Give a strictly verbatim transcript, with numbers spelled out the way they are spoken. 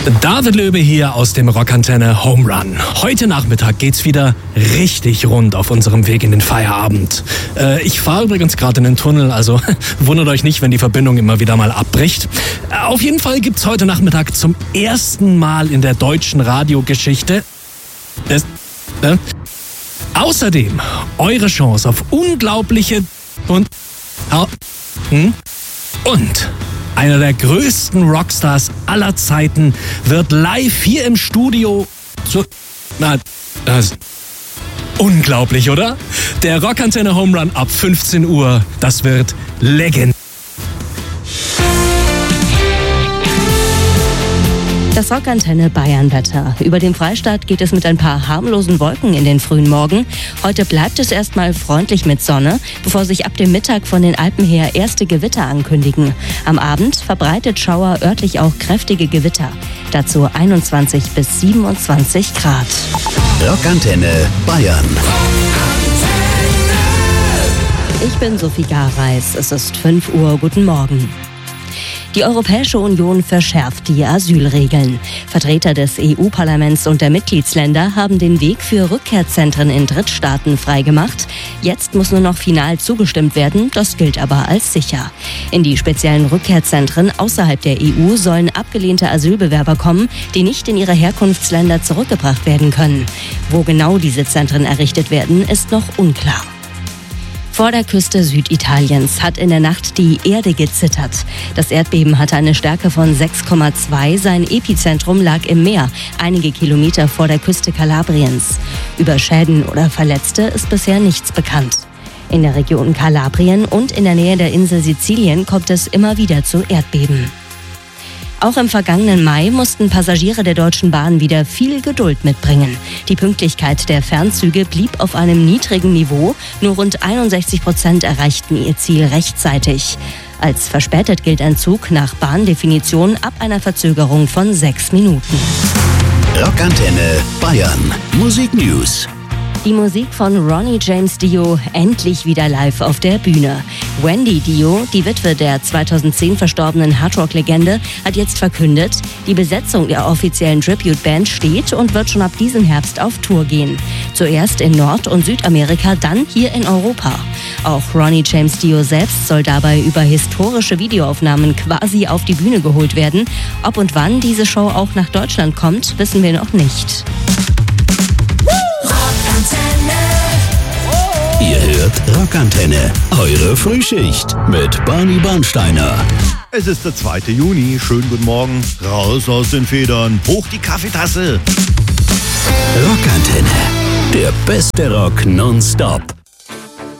David Löbe hier aus dem Rockantenne Home Run. Heute Nachmittag geht's wieder richtig rund auf unserem Weg in den Feierabend. Äh, ich fahre übrigens gerade in den Tunnel, also wundert euch nicht, wenn die Verbindung immer wieder mal abbricht. Äh, auf jeden Fall gibt's heute Nachmittag zum ersten Mal in der deutschen Radiogeschichte es, äh, außerdem eure Chance auf unglaubliche und hm? und einer der größten Rockstars aller Zeiten wird live hier im Studio zu... Na, das... Unglaublich, oder? Der Rockantenne Home Run ab fünfzehn Uhr, das wird legendär. Das Rockantenne Bayern-Wetter. Über dem Freistaat geht es mit ein paar harmlosen Wolken in den frühen Morgen. Heute bleibt es erstmal freundlich mit Sonne, bevor sich ab dem Mittag von den Alpen her erste Gewitter ankündigen. Am Abend verbreitet Schauer örtlich auch kräftige Gewitter. Dazu einundzwanzig bis siebenundzwanzig Grad. Rockantenne Bayern. Ich bin Sophie Gareis. Es ist fünf Uhr. Guten Morgen. Die Europäische Union verschärft die Asylregeln. Vertreter des E U-Parlaments und der Mitgliedsländer haben den Weg für Rückkehrzentren in Drittstaaten freigemacht. Jetzt muss nur noch final zugestimmt werden, das gilt aber als sicher. In die speziellen Rückkehrzentren außerhalb der E U sollen abgelehnte Asylbewerber kommen, die nicht in ihre Herkunftsländer zurückgebracht werden können. Wo genau diese Zentren errichtet werden, ist noch unklar. Vor der Küste Süditaliens hat in der Nacht die Erde gezittert. Das Erdbeben hatte eine Stärke von sechs Komma zwei. Sein Epizentrum lag im Meer, einige Kilometer vor der Küste Kalabriens. Über Schäden oder Verletzte ist bisher nichts bekannt. In der Region Kalabrien und in der Nähe der Insel Sizilien kommt es immer wieder zu Erdbeben. Auch im vergangenen Mai mussten Passagiere der Deutschen Bahn wieder viel Geduld mitbringen. Die Pünktlichkeit der Fernzüge blieb auf einem niedrigen Niveau. Nur rund einundsechzig Prozent erreichten ihr Ziel rechtzeitig. Als verspätet gilt ein Zug nach Bahndefinition ab einer Verzögerung von sechs Minuten. Rockantenne Bayern. Musik News. Die Musik von Ronnie James Dio endlich wieder live auf der Bühne. Wendy Dio, die Witwe der zweitausendzehn verstorbenen Hardrock-Legende, hat jetzt verkündet, die Besetzung der offiziellen Tribute-Band steht und wird schon ab diesem Herbst auf Tour gehen. Zuerst in Nord- und Südamerika, dann hier in Europa. Auch Ronnie James Dio selbst soll dabei über historische Videoaufnahmen quasi auf die Bühne geholt werden. Ob und wann diese Show auch nach Deutschland kommt, wissen wir noch nicht. Ihr hört Rockantenne, eure Frühschicht mit Barney Bernsteiner. Es ist der zweite Juni. Schönen guten Morgen. Raus aus den Federn. Hoch die Kaffeetasse. Rockantenne. Der beste Rock nonstop.